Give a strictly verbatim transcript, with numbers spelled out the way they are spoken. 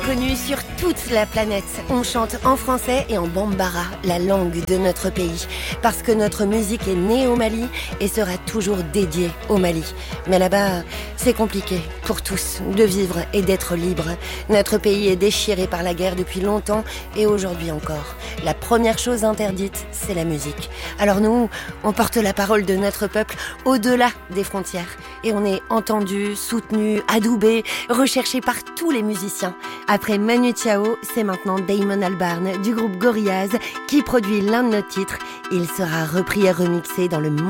Connu sur toute la planète, on chante en français et en bambara, la langue de notre pays. Parce que notre musique est née au Mali et sera toujours dédiée au Mali. Mais là-bas, c'est compliqué pour tous de vivre et d'être libre. Notre pays est déchiré par la guerre depuis longtemps et aujourd'hui encore. La première chose interdite, c'est la musique. Alors nous, on porte la parole de notre peuple au-delà des frontières. Et on est entendu, soutenu, adoubé, recherché par tous les musiciens. Après Manu Chao, c'est maintenant Damon Albarn du groupe Gorillaz qui produit l'un de nos titres. Il sera repris et remixé dans le monde.